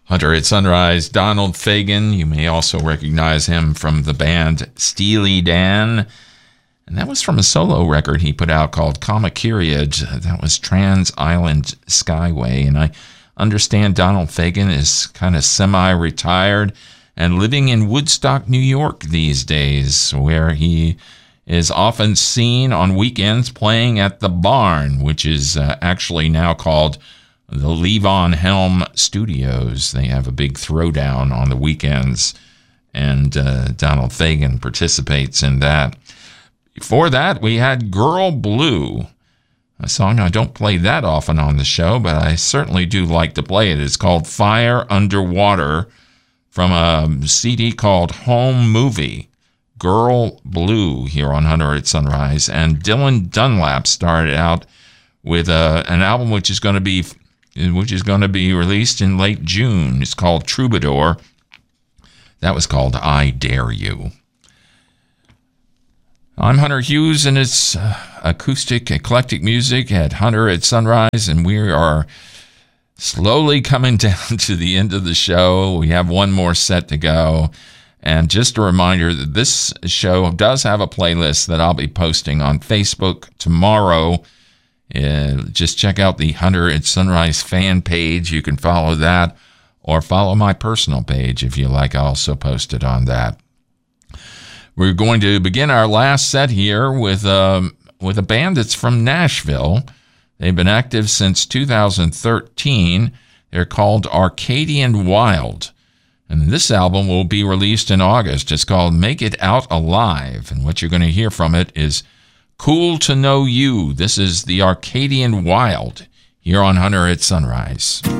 Hunter at Sunrise, Donald Fagen. You may also recognize him from the band Steely Dan. And that was from a solo record he put out called Kamakiriad. That was Trans Island Skyway. And I understand Donald Fagen is kind of semi-retired and living in Woodstock, New York these days, where he is often seen on weekends playing at the Barn, which is actually now called the Levon Helm Studios. They have a big throwdown on the weekends, and Donald Fagen participates in that. Before that, we had Girl Blue, a song I don't play that often on the show, but I certainly do like to play it. It's called Fire Underwater from a CD called Home Movie. Girl Blue here on Hunter at Sunrise. And Dylan Dunlap started out with an album which is going to be released in late June. It's called Troubadour. That was called I Dare You. I'm Hunter Hughes, and it's acoustic, eclectic music at Hunter at Sunrise, and we are slowly coming down to the end of the show. We have one more set to go. And just a reminder that this show does have a playlist that I'll be posting on Facebook tomorrow. Just check out the Hunter at Sunrise fan page. You can follow that, or follow my personal page if you like. I'll also post it on that. We're going to begin our last set here with a band that's from Nashville. They've been active since 2013. They're called Arcadian Wild. And this album will be released in August. It's called Make It Out Alive. And what you're going to hear from it is Cool to Know You. This is the Arcadian Wild here on Hunter at Sunrise.